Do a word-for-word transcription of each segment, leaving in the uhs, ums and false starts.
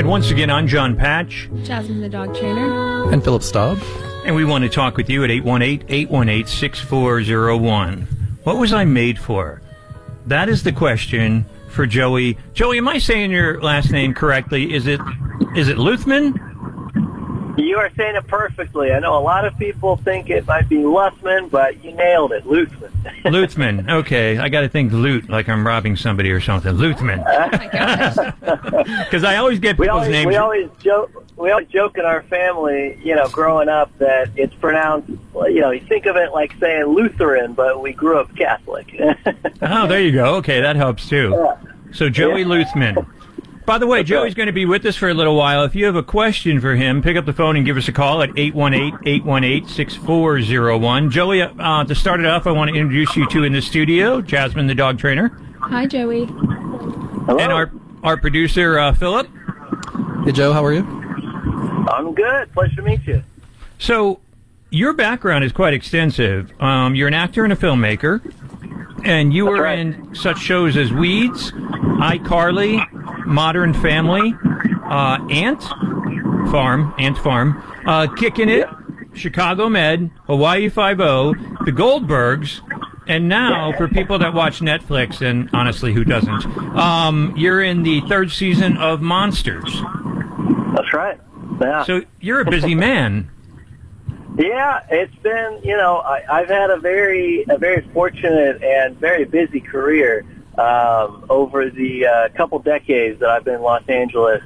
once again, I'm John Patch. Jasmine the dog trainer. And Philip Staub. And we want to talk with you at eight one eight, eight one eight, six four zero one. What was I made for? That is the question for Joey. Joey, am I saying your last name correctly? Is it is it Luthman? You are saying it perfectly. I know a lot of people think it might be Luthman, but you nailed it, Luthman. Luthman. Okay, I got to think loot like I'm robbing somebody or something. Luthman. Because I always get we people's always, names. We always joke. We always joke in our family, you know, growing up, that it's pronounced. You know, you think of it like saying Lutheran, but we grew up Catholic. Oh, there you go. Okay, that helps too. Yeah. So Joey Yeah. Luthman. By the way, That's Joey's right. going to be with us for a little while. If you have a question for him, pick up the phone and give us a call at eight one eight, eight one eight, six four zero one. Joey, uh, to start it off, I want to introduce you to in the studio, Jasmine the dog trainer. Hi, Joey. Hello. And our, our producer, uh, Philip. Hey, Joe, how are you? I'm good. Pleasure to meet you. So your background is quite extensive. Um, you're an actor and a filmmaker, and you That's were right. in such shows as Weeds, iCarly, Modern Family, uh, Ant Farm, Ant Farm, uh, Kickin' It, Chicago Med, Hawaii Five-O, The Goldbergs, and now, for people that watch Netflix, and honestly, who doesn't, um, you're in the third season of Monsters. That's right. Yeah. So you're a busy man. Yeah, it's been, you know, I, I've had a very, a very fortunate and very busy career um, over the uh, couple decades that I've been in Los Angeles.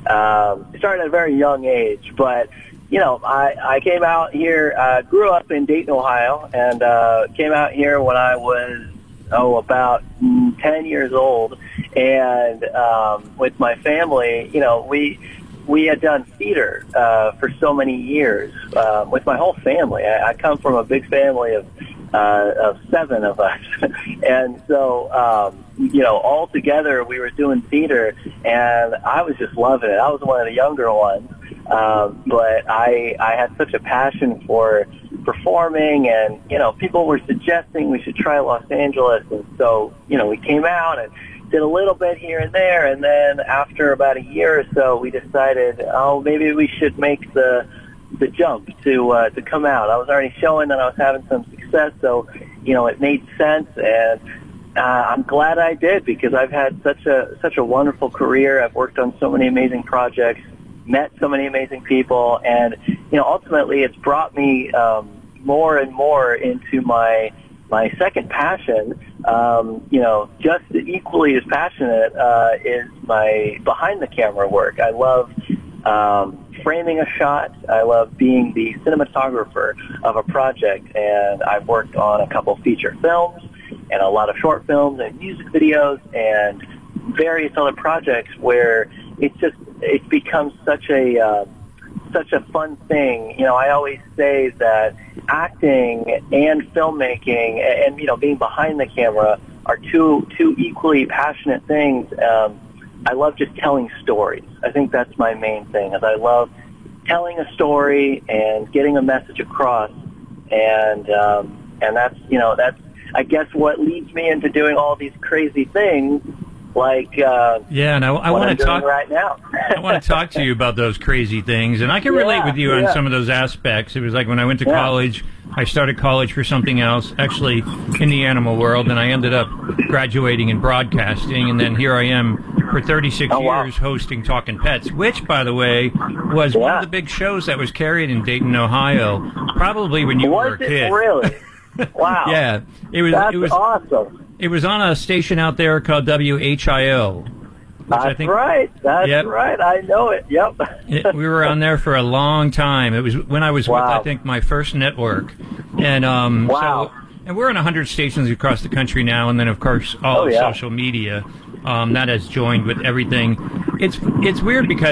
Um, started at a very young age, but you know, I, I came out here, uh, grew up in Dayton, Ohio, and uh, came out here when I was oh about ten years old, and um, with my family, you know, we. We had done theater uh, for so many years uh, with my whole family. I, I come from a big family of uh, of seven of us, and so um, you know, all together we were doing theater, and I was just loving it. I was one of the younger ones, um, but I I had such a passion for performing, and you know, people were suggesting we should try Los Angeles, and so you know, we came out and did a little bit here and there, and then after about a year or so, we decided, oh, maybe we should make the the jump to uh, to come out. I was already showing that I was having some success, so you know, it made sense, and uh, I'm glad I did, because I've had such a such a wonderful career. I've worked on so many amazing projects, met so many amazing people, and you know, ultimately, it's brought me um, more and more into my my second passion. Um, you know, just equally as passionate uh, is my behind-the-camera work. I love um, framing a shot. I love being the cinematographer of a project, and I've worked on a couple feature films and a lot of short films and music videos and various other projects where it's just it becomes such a uh, such a fun thing. You know, I always say that acting and filmmaking and, and you know, being behind the camera are two two equally passionate things. Um, I love just telling stories. I think that's my main thing, is I love telling a story and getting a message across, and um, and that's, you know, that's, I guess, what leads me into doing all these crazy things, like uh, Yeah, and I, I what want I'm to doing talk. right now. I want to talk to you about those crazy things, and I can relate Yeah, with you on yeah. some of those aspects. It was like when I went to Yeah. college, I started college for something else, actually in the animal world, and I ended up graduating in broadcasting, and then here I am for thirty-six Oh, wow. years hosting Talking Pets, which, by the way, was one Yeah. of the big shows that was carried in Dayton, Ohio, probably when you were Was a it kid. really? Wow. Yeah, it was. That's it was. awesome. It was on a station out there called W H I O. Which That's I think, right. That's Yep. right. I know it. Yep. it, we were on there for a long time. It was when I was with, Wow. I think, my first network, and um, Wow. so and we're on a hundred stations across the country now, and then of course all Oh, of yeah. social media um, that has joined with everything. It's it's weird because